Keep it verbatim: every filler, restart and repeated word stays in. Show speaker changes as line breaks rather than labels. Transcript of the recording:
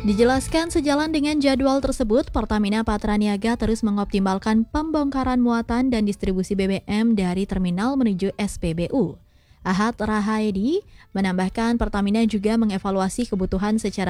Dijelaskan sejalan dengan jadwal tersebut, Pertamina Patraniaga terus mengoptimalkan pembongkaran muatan dan distribusi B B M dari terminal menuju S P B U. Ahad Rahaydi menambahkan Pertamina juga mengevaluasi kebutuhan secara